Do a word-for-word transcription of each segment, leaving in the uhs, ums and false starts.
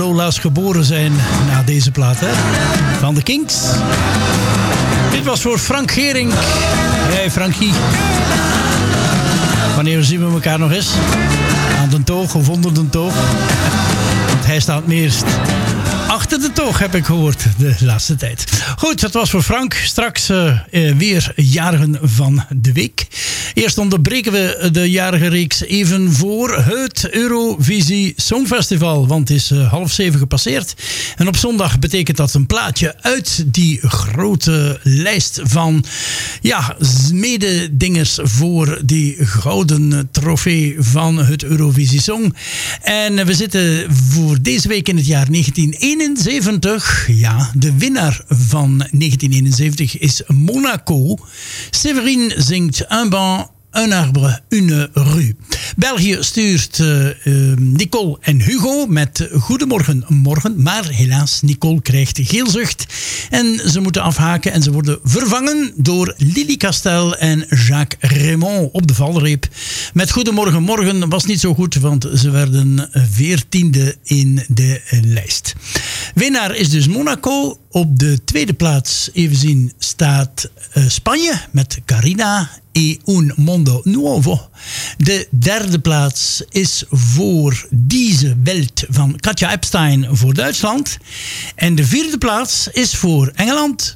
Lola's geboren zijn na deze plaat, hè? Van de Kinks. Dit was voor Frank Gering. Hey Frankie. Wanneer zien we elkaar nog eens? Aan de toog of onder de toog? Want hij staat meest achter de toog, heb ik gehoord de laatste tijd. Goed, dat was voor Frank. Straks uh, uh, weer jarigen van de week. Eerst onderbreken we de jarige reeks even voor het Eurovisie Songfestival. Want het is uh, half zeven gepasseerd. En op zondag betekent dat een plaatje uit die grote lijst van ja, mededingers voor die gouden trofee van het Eurovisie Song. En uh, we zitten voor deze week in het jaar negentien eenenzeventig. Ja, de winnaar van negentien eenenzeventig is Monaco. Séverine zingt Un banc, un arbre, une rue. België stuurt uh, uh, Nicole en Hugo met Goedemorgen Morgen. Maar helaas, Nicole krijgt geelzucht. En ze moeten afhaken en ze worden vervangen door Lily Castel en Jacques Raymond op de valreep. Met Goedemorgen Morgen was niet zo goed, want ze werden veertiende in de lijst. Winnaar is dus Monaco. Op de tweede plaats, even zien, staat uh, Spanje met Carina y un mundo nuevo. De derde plaats is voor Diese Welt van Katja Epstein voor Duitsland. En de vierde plaats is voor Engeland.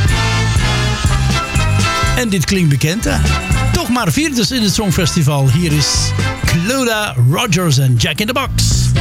En dit klinkt bekend, hè? Toch maar vierders in het Songfestival. Hier is Cloda Rogers en Jack in the Box.